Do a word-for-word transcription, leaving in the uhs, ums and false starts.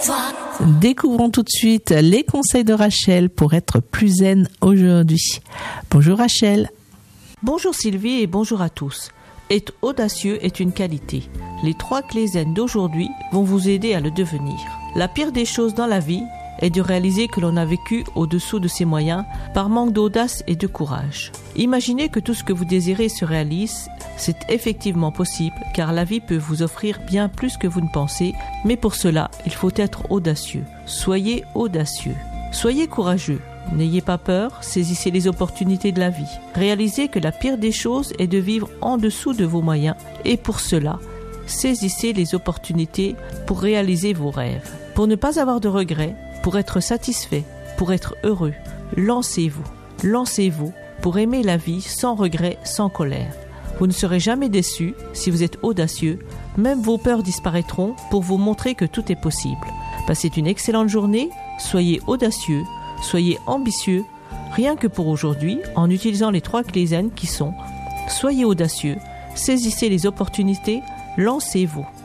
toi. Découvrons tout de suite les conseils de Rachel pour être plus zen aujourd'hui. Bonjour Rachel. Bonjour Sylvie et bonjour à tous. Être audacieux est une qualité. Les trois clés zen d'aujourd'hui vont vous aider à le devenir. La pire des choses dans la vie est de réaliser que l'on a vécu au-dessous de ses moyens par manque d'audace et de courage. Imaginez que tout ce que vous désirez se réalise, c'est effectivement possible car la vie peut vous offrir bien plus que vous ne pensez, mais pour cela, il faut être audacieux. Soyez audacieux. Soyez courageux. N'ayez pas peur, saisissez les opportunités de la vie. Réalisez que la pire des choses est de vivre en dessous de vos moyens et pour cela, saisissez les opportunités pour réaliser vos rêves. Pour ne pas avoir de regrets, pour être satisfait, pour être heureux, lancez-vous, lancez-vous pour aimer la vie sans regret, sans colère. Vous ne serez jamais déçu si vous êtes audacieux, même vos peurs disparaîtront pour vous montrer que tout est possible. Passez une excellente journée, soyez audacieux, soyez ambitieux, rien que pour aujourd'hui, en utilisant les trois clés zen qui sont: soyez audacieux, saisissez les opportunités, lancez-vous.